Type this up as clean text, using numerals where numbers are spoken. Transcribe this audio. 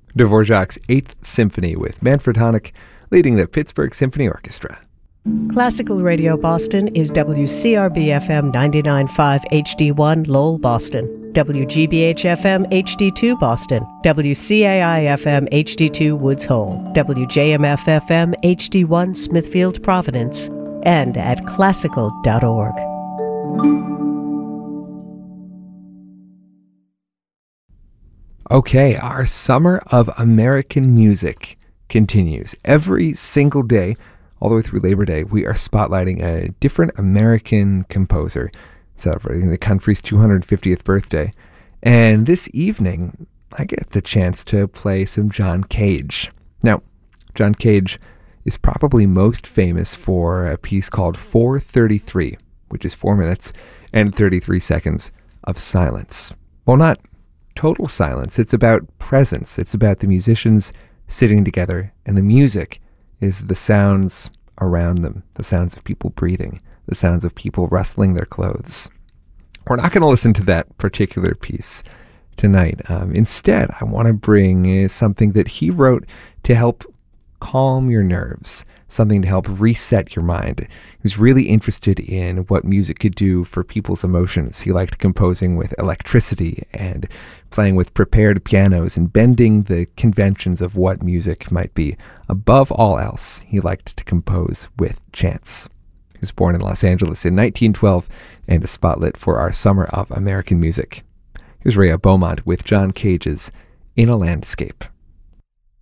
Dvorak's Eighth Symphony with Manfred Honeck leading the Pittsburgh Symphony Orchestra. Classical Radio Boston is WCRB-FM 99.5 HD1 Lowell, Boston, WGBH-FM HD2 Boston, WCAI-FM HD2 Woods Hole, WJMF-FM HD1 Smithfield, Providence, and at classical.org. Okay, our Summer of American Music continues. Every single day, all the way through Labor Day, we are spotlighting a different American composer celebrating the country's 250th birthday. And this evening, I get the chance to play some John Cage. Now, John Cage is probably most famous for a piece called 4:33, which is 4 minutes and 33 seconds of silence. Well, not total silence. It's about presence. It's about the musicians sitting together, and the music is the sounds around them, the sounds of people breathing, the sounds of people rustling their clothes. We're not going to listen to that particular piece tonight. Instead, I want to bring something that he wrote to help calm your nerves, something to help reset your mind. He was really interested in what music could do for people's emotions. He liked composing with electricity and playing with prepared pianos and bending the conventions of what music might be. Above all else, he liked to compose with chants. He was born in Los Angeles in 1912 and a spotlight for our Summer of American Music. Here's Rhea Beaumont with John Cage's In a Landscape.